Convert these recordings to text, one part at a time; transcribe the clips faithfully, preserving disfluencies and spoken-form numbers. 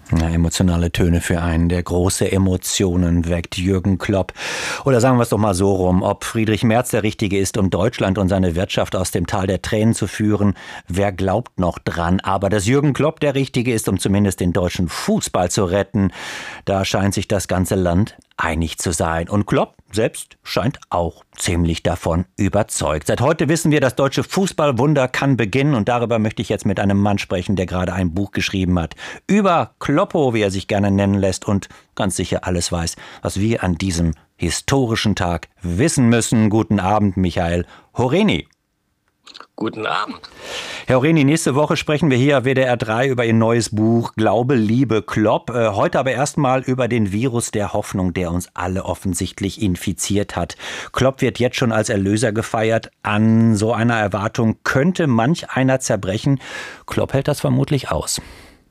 Ja, emotionale Töne für einen, der große Emotionen weckt, Jürgen Klopp. Oder sagen wir es doch mal so rum, ob Friedrich Merz der Richtige ist, um Deutschland und seine Wirtschaft aus dem Tal der Tränen zu führen. Wer glaubt noch dran? Aber dass Jürgen Klopp der Richtige ist, um zumindest den deutschen Fußball zu retten, da scheint sich das ganze Land einig zu sein. Und Klopp selbst scheint auch ziemlich davon überzeugt. Seit heute wissen wir, das deutsche Fußballwunder kann beginnen. Und darüber möchte ich jetzt mit einem Mann sprechen, der gerade ein Buch geschrieben hat. Über Kloppo, wie er sich gerne nennen lässt, und ganz sicher alles weiß, was wir an diesem historischen Tag wissen müssen. Guten Abend, Michael Horeni. Guten Abend. Herr Horeni, nächste Woche sprechen wir hier auf W D R drei über Ihr neues Buch Glaube, Liebe, Klopp. Äh, heute aber erstmal über den Virus der Hoffnung, der uns alle offensichtlich infiziert hat. Klopp wird jetzt schon als Erlöser gefeiert. An so einer Erwartung könnte manch einer zerbrechen. Klopp hält das vermutlich aus.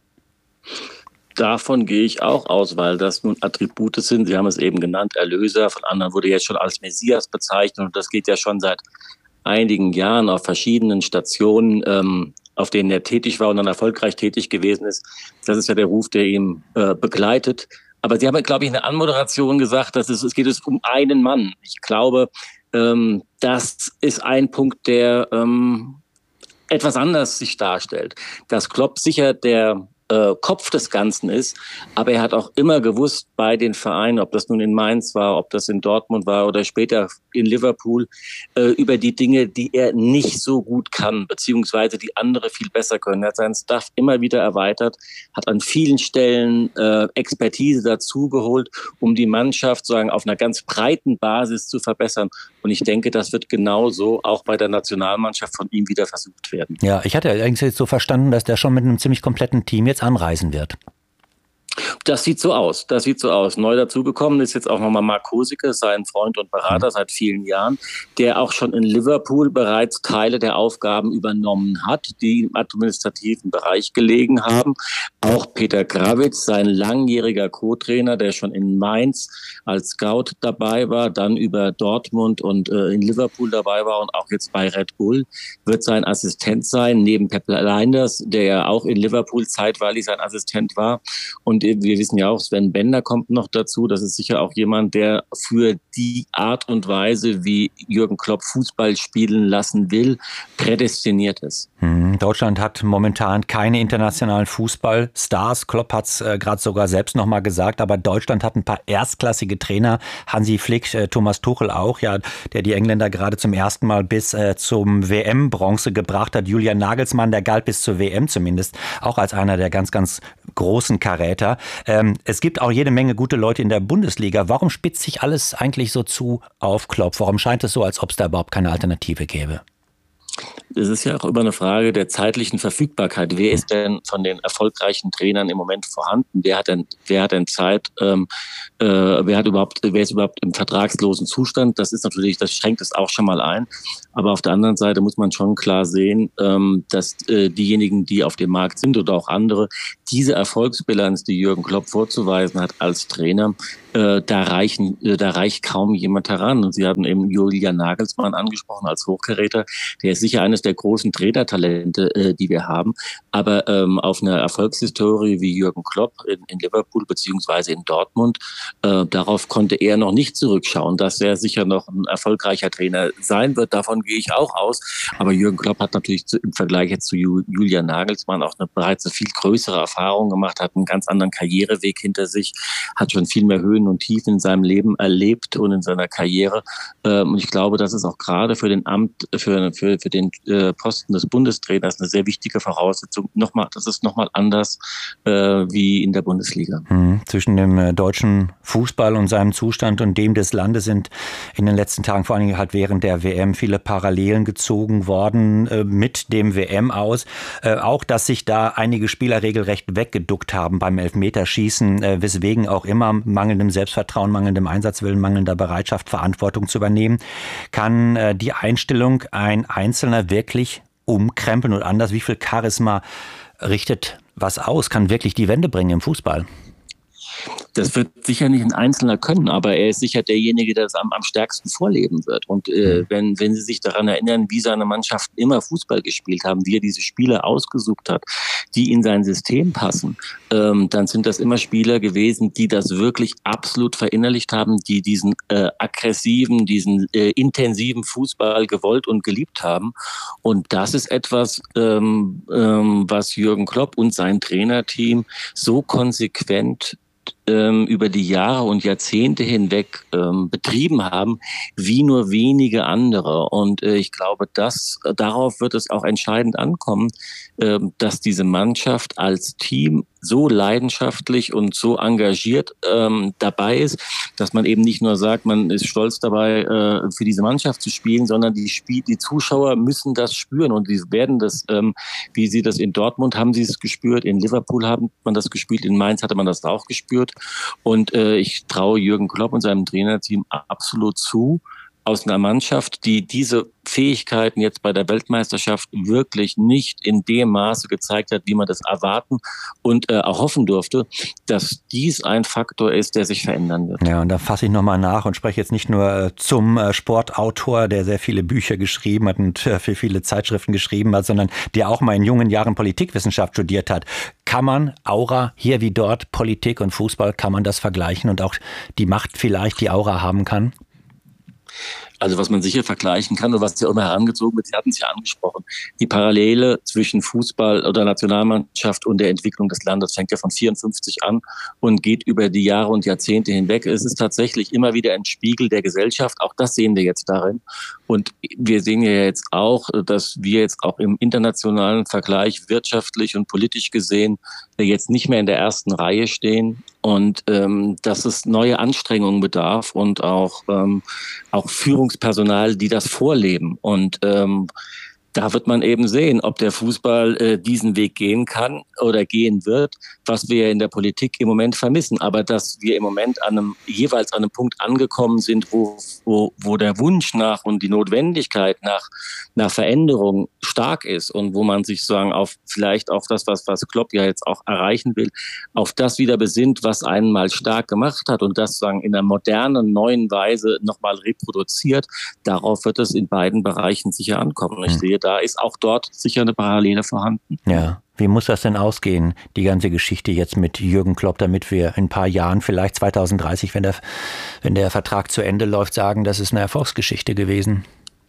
Davon gehe ich auch aus, weil das nun Attribute sind. Sie haben es eben genannt, Erlöser. Von anderen wurde jetzt schon als Messias bezeichnet. Und das geht ja schon seit einigen Jahren auf verschiedenen Stationen, ähm, auf denen er tätig war und dann erfolgreich tätig gewesen ist. Das ist ja der Ruf, der ihn äh, begleitet. Aber Sie haben, glaube ich, in der Anmoderation gesagt, dass es, es geht es um einen Mann. Ich glaube, ähm, das ist ein Punkt, der ähm, etwas anders sich darstellt. Dass Klopp sicher der äh, Kopf des Ganzen ist, aber er hat auch immer gewusst bei den Vereinen, ob das nun in Mainz war, ob das in Dortmund war oder später in Liverpool, äh, über die Dinge, die er nicht so gut kann, beziehungsweise die andere viel besser können. Er hat seinen Staff immer wieder erweitert, hat an vielen Stellen äh, Expertise dazugeholt, um die Mannschaft sozusagen auf einer ganz breiten Basis zu verbessern. Und ich denke, das wird genauso auch bei der Nationalmannschaft von ihm wieder versucht werden. Ja, ich hatte eigentlich jetzt so verstanden, dass der schon mit einem ziemlich kompletten Team jetzt anreisen wird. Das sieht so aus. Das sieht so aus. Neu dazugekommen ist jetzt auch nochmal Mark Kosicke, sein Freund und Berater seit vielen Jahren, der auch schon in Liverpool bereits Teile der Aufgaben übernommen hat, die im administrativen Bereich gelegen haben. Auch Peter Grawitz, sein langjähriger Co-Trainer, der schon in Mainz als Scout dabei war, dann über Dortmund und äh, in Liverpool dabei war und auch jetzt bei Red Bull, wird sein Assistent sein, neben Pep Lijnders, der ja auch in Liverpool zeitweilig sein Assistent war. Und wir wissen ja auch, Sven Bender kommt noch dazu. Das ist sicher auch jemand, der für die Art und Weise, wie Jürgen Klopp Fußball spielen lassen will, prädestiniert ist. Deutschland hat momentan keine internationalen Fußballstars. Klopp hat es äh, gerade sogar selbst nochmal gesagt. Aber Deutschland hat ein paar erstklassige Trainer. Hansi Flick, äh, Thomas Tuchel auch, ja, der die Engländer gerade zum ersten Mal bis äh, zum W M-Bronze gebracht hat. Julian Nagelsmann, der galt bis zur W M zumindest auch als einer der ganz, ganz großen Karäter. Ähm, es gibt auch jede Menge gute Leute in der Bundesliga. Warum spitzt sich alles eigentlich so zu auf Klopp? Warum scheint es so, als ob es da überhaupt keine Alternative gäbe? Es ist ja auch immer eine Frage der zeitlichen Verfügbarkeit. Wer ist denn von den erfolgreichen Trainern im Moment vorhanden? Wer hat denn, wer hat denn Zeit? Ähm, äh, wer hat überhaupt, wer ist überhaupt im vertragslosen Zustand? Das ist natürlich, das schränkt es auch schon mal ein. Aber auf der anderen Seite muss man schon klar sehen, ähm, dass äh, diejenigen, die auf dem Markt sind oder auch andere, diese Erfolgsbilanz, die Jürgen Klopp vorzuweisen hat als Trainer, äh, da reichen, äh, da reicht kaum jemand heran. Und Sie haben eben Julian Nagelsmann angesprochen als Hochkaräter. Der ist sicher eines der großen Trainertalente, äh, die wir haben. Aber ähm, auf eine Erfolgshistorie wie Jürgen Klopp in, in Liverpool beziehungsweise in Dortmund, äh, darauf konnte er noch nicht zurückschauen, dass er sicher noch ein erfolgreicher Trainer sein wird. Davon gehe ich auch aus. Aber Jürgen Klopp hat natürlich zu, im Vergleich jetzt zu Julian Nagelsmann auch eine bereits eine viel größere Erfahrung gemacht, hat einen ganz anderen Karriereweg hinter sich, hat schon viel mehr Höhen und Tiefen in seinem Leben erlebt und in seiner Karriere. Ähm, und ich glaube, das ist auch gerade für den Amt, für, für, für den äh, Posten des Bundestrainers eine sehr wichtige Voraussetzung. Nochmal, das ist nochmal anders äh, wie in der Bundesliga. Mhm. Zwischen dem äh, deutschen Fußball und seinem Zustand und dem des Landes sind in den letzten Tagen, vor allem halt während der W M, viele Parallelen gezogen worden äh, mit dem W M aus. Äh, auch, dass sich da einige Spieler regelrecht weggeduckt haben beim Elfmeterschießen, äh, weswegen auch immer mangelndem Selbstvertrauen, mangelndem Einsatzwillen, mangelnder Bereitschaft, Verantwortung zu übernehmen. Kann äh, die Einstellung ein Einzelner wirklich umkrempeln und anders? Wie viel Charisma richtet was aus? Kann wirklich die Wende bringen im Fußball? Das wird sicher nicht ein Einzelner können, aber er ist sicher derjenige, der es am, am stärksten vorleben wird. Und äh, wenn, wenn Sie sich daran erinnern, wie seine Mannschaften immer Fußball gespielt haben, wie er diese Spieler ausgesucht hat, die in sein System passen, ähm, dann sind das immer Spieler gewesen, die das wirklich absolut verinnerlicht haben, die diesen äh, aggressiven, diesen äh, intensiven Fußball gewollt und geliebt haben. Und das ist etwas, ähm, ähm, was Jürgen Klopp und sein Trainerteam so konsequent über die Jahre und Jahrzehnte hinweg ähm, betrieben haben, wie nur wenige andere. Und äh, ich glaube, dass, darauf wird es auch entscheidend ankommen, äh, dass diese Mannschaft als Team so leidenschaftlich und so engagiert ähm, dabei ist, dass man eben nicht nur sagt, man ist stolz dabei, äh, für diese Mannschaft zu spielen, sondern die, Spiel die Zuschauer müssen das spüren und die werden das, ähm, wie sie das in Dortmund haben sie es gespürt, in Liverpool hat man das gespielt, in Mainz hatte man das auch gespürt. Und äh, ich traue Jürgen Klopp und seinem Trainerteam absolut zu, aus einer Mannschaft, die diese Fähigkeiten jetzt bei der Weltmeisterschaft wirklich nicht in dem Maße gezeigt hat, wie man das erwarten und äh, auch hoffen durfte, dass dies ein Faktor ist, der sich verändern wird. Ja, und da fasse ich nochmal nach und spreche jetzt nicht nur äh, zum äh, Sportautor, der sehr viele Bücher geschrieben hat und äh, für viele Zeitschriften geschrieben hat, sondern der auch mal in jungen Jahren Politikwissenschaft studiert hat. Kann man Aura hier wie dort, Politik und Fußball, kann man das vergleichen und auch die Macht vielleicht, die Aura haben kann? Also was man sicher vergleichen kann und was ja immer herangezogen wird, Sie hatten es ja angesprochen, die Parallele zwischen Fußball oder Nationalmannschaft und der Entwicklung des Landes fängt ja von vierundfünfzig an und geht über die Jahre und Jahrzehnte hinweg. Es ist tatsächlich immer wieder ein Spiegel der Gesellschaft, auch das sehen wir jetzt darin. Und wir sehen ja jetzt auch, dass wir jetzt auch im internationalen Vergleich wirtschaftlich und politisch gesehen jetzt nicht mehr in der ersten Reihe stehen und ähm, dass es neue Anstrengungen bedarf und auch, ähm, auch Führungspersonal, die das vorleben. Und ähm, da wird man eben sehen, ob der Fußball äh, diesen Weg gehen kann oder gehen wird, was wir in der Politik im Moment vermissen. Aber dass wir im Moment an einem, jeweils an einem Punkt angekommen sind, wo, wo, wo der Wunsch nach und die Notwendigkeit nach, nach Veränderung stark ist und wo man sich sagen, auf vielleicht auf das, was, was Klopp ja jetzt auch erreichen will, auf das wieder besinnt, was einen mal stark gemacht hat und das sagen in einer modernen, neuen Weise nochmal reproduziert. Darauf wird es in beiden Bereichen sicher ankommen. Ich sehe, da ist auch dort sicher eine Parallele vorhanden. Ja. Wie muss das denn ausgehen, die ganze Geschichte jetzt mit Jürgen Klopp, damit wir in ein paar Jahren, vielleicht zwanzig dreißig, wenn der, wenn der Vertrag zu Ende läuft, sagen, das ist eine Erfolgsgeschichte gewesen?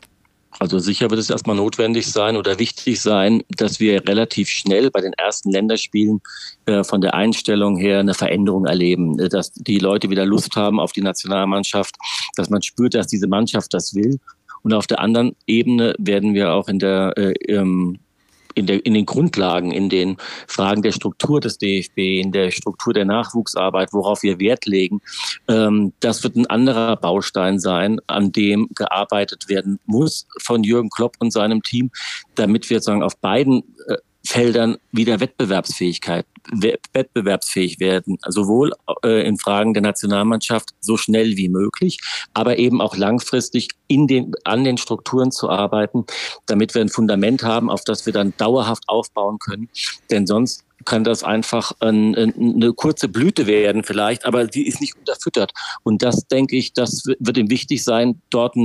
Also sicher wird es erstmal notwendig sein oder wichtig sein, dass wir relativ schnell bei den ersten Länderspielen äh, von der Einstellung her eine Veränderung erleben, dass die Leute wieder Lust haben auf die Nationalmannschaft, dass man spürt, dass diese Mannschaft das will. Und auf der anderen Ebene werden wir auch in der äh, ähm, In, der, in den Grundlagen, in den Fragen der Struktur des D F B, in der Struktur der Nachwuchsarbeit, worauf wir Wert legen. Ähm, das wird ein anderer Baustein sein, an dem gearbeitet werden muss von Jürgen Klopp und seinem Team, damit wir sagen, auf beiden äh, Feldern wieder Wettbewerbsfähigkeit, wettbewerbsfähig werden, sowohl äh, in Fragen der Nationalmannschaft so schnell wie möglich, aber eben auch langfristig in den, an den Strukturen zu arbeiten, damit wir ein Fundament haben, auf das wir dann dauerhaft aufbauen können. Denn sonst kann das einfach ein, eine kurze Blüte werden vielleicht, aber die ist nicht unterfüttert. Und das, denke ich, das wird ihm wichtig sein, dort